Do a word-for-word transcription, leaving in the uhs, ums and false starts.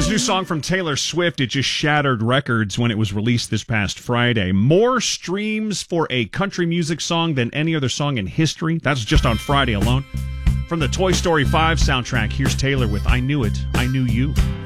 new song from Taylor Swift, it just shattered records when it was released this past Friday. More streams for a country music song than any other song in history. That's just on Friday alone. From the Toy Story five soundtrack, here's Taylor with I Knew It, I Knew You.